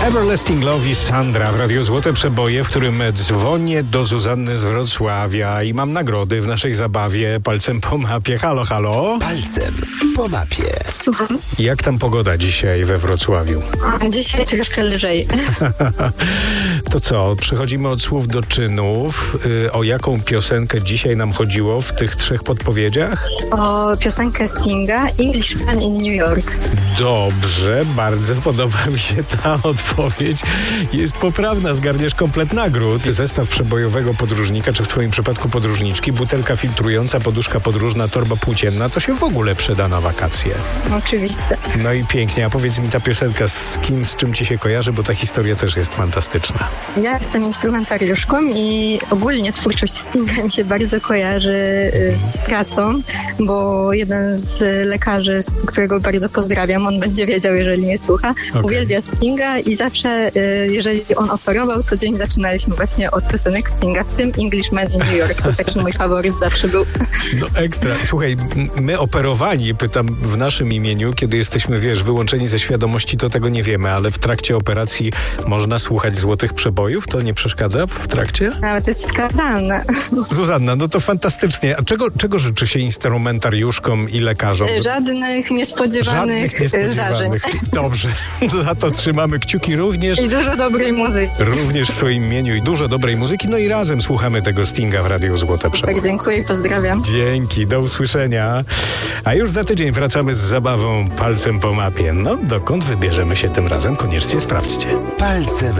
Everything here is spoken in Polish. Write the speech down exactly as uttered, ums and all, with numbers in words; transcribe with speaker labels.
Speaker 1: Everlasting Love i Sandra w Radiu Złote Przeboje, w którym dzwonię do Zuzanny z Wrocławia i mam nagrody w naszej zabawie Palcem po mapie. Halo, halo.
Speaker 2: Palcem po mapie.
Speaker 3: Słucham.
Speaker 1: Jak tam pogoda dzisiaj we Wrocławiu?
Speaker 3: Dzisiaj troszkę lżej.
Speaker 1: To co, przechodzimy od słów do czynów. Yy, o jaką piosenkę dzisiaj nam chodziło w tych trzech podpowiedziach?
Speaker 3: O piosenkę Stinga Englishman in New York.
Speaker 1: Dobrze, bardzo podoba mi się ta odpowiedź. Jest poprawna, zgarniesz komplet nagród. Zestaw przebojowego podróżnika, czy w twoim przypadku podróżniczki, butelka filtrująca, poduszka podróżna, torba płócienna, to się w ogóle przyda na wakacje.
Speaker 3: Oczywiście.
Speaker 1: No i pięknie, a powiedz mi ta piosenka z kim, z czym ci się kojarzy, bo ta historia też jest fantastyczna.
Speaker 3: Ja jestem instrumentariuszką i ogólnie twórczość Stinga mi się bardzo kojarzy z pracą, bo jeden z lekarzy, którego bardzo pozdrawiam, on będzie wiedział, jeżeli mnie słucha,
Speaker 1: Okay.
Speaker 3: uwielbia Stinga i zawsze, jeżeli on operował, to dzień zaczynaliśmy właśnie od piosenek Stinga, w tym Englishman in New York. To taki mój faworyt zawsze był.
Speaker 1: No ekstra. Słuchaj, my operowani, pytam w naszym imieniu, kiedy jesteśmy, wiesz, wyłączeni ze świadomości, to tego nie wiemy, ale w trakcie operacji można słuchać złotych przebojów? To nie przeszkadza w trakcie?
Speaker 3: Nawet to jest skandalne.
Speaker 1: Zuzanna, no to fantastycznie. A czego, czego życzy się instrumentariuszkom i lekarzom?
Speaker 3: Żadnych niespodziewanych,
Speaker 1: Żadnych niespodziewanych.
Speaker 3: zdarzeń.
Speaker 1: Dobrze. Za to trzymamy kciuki również.
Speaker 3: I dużo dobrej muzyki.
Speaker 1: Również w swoim imieniu i dużo dobrej muzyki. No i razem słuchamy tego Stinga w Radiu Złote Przeboje.
Speaker 3: Tak, dziękuję i pozdrawiam.
Speaker 1: Dzięki, do usłyszenia. A już za tydzień wracamy z zabawą Palcem po mapie. No dokąd wybierzemy się tym razem? Koniecznie sprawdźcie.
Speaker 2: Palcem